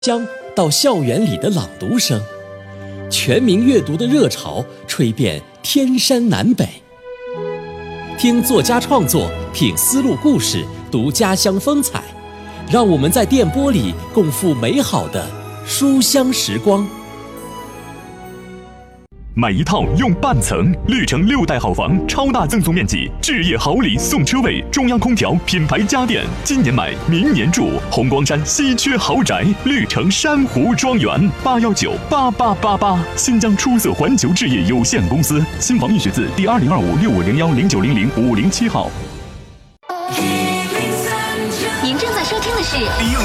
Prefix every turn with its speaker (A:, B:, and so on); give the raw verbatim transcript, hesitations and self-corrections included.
A: 乡到校园里的朗读声，全民阅读的热潮吹遍天山南北。听作家创作，品丝路故事，读家乡风采，让我们在电波里共赴美好的书香时光。
B: 买一套用半层，绿城六代好房，超大赠送面积，置业好礼送车位，中央空调，品牌家电，今年买，明年住。红光山稀缺豪宅，绿城珊瑚庄园，八幺九八八八八。新疆出色环球置业有限公司，新房易学字第二零二五六五零幺零九零零五零七号。
C: 您正在收听的是